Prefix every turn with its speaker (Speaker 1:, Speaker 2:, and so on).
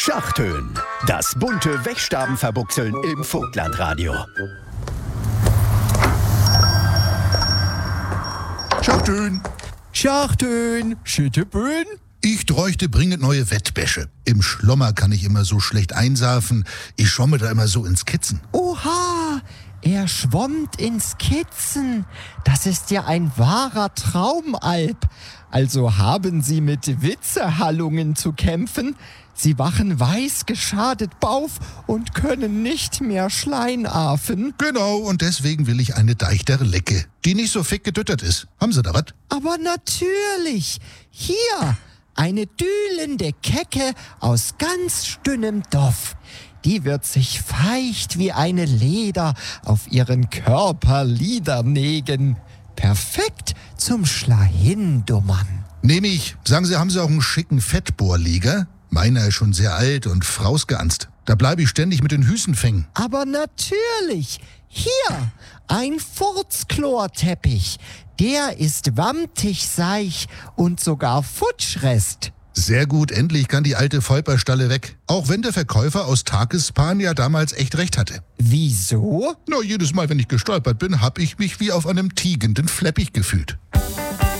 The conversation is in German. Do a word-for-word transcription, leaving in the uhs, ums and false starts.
Speaker 1: Schachtönen, das bunte Wegstabenverbuchseln im Vogtlandradio.
Speaker 2: Schachtön.
Speaker 3: Schachtön, Schittebön.
Speaker 2: Ich bräuchte dringend neue Wettbäsche. Im Schlommer kann ich immer so schlecht einsarfen. Ich schwamme da immer so ins Kitzen.
Speaker 3: Oha, er schwommt ins Kitzen. Das ist ja ein wahrer Traumalp. Also haben Sie mit Witzehallungen zu kämpfen. Sie wachen weiß geschadet bauf und können nicht mehr Schleinafen.
Speaker 2: Genau, und deswegen will ich eine deichtere Lecke, die nicht so fick gedüttert ist. Haben Sie da was?
Speaker 3: Aber natürlich. Hier, eine dühlende Kecke aus ganz dünnem Doff. Die wird sich feucht wie eine Leder auf ihren Körper niedernägen. Perfekt zum Schlahindummern.
Speaker 2: Nehme ich. Sagen Sie, haben Sie auch einen schicken Fettbohrlieger? Meiner ist schon sehr alt und frausgeanzt. Da bleibe ich ständig mit den Hüsenfängen.
Speaker 3: Aber natürlich. Hier, ein Furzchlorteppich. Der ist wamtig seich und sogar Futschrest.
Speaker 2: Sehr gut, endlich kann die alte Volperstalle weg. Auch wenn der Verkäufer aus Takespan ja damals echt recht hatte.
Speaker 3: Wieso?
Speaker 2: Na, jedes Mal, wenn ich gestolpert bin, hab ich mich wie auf einem tiegenden Fleppich gefühlt.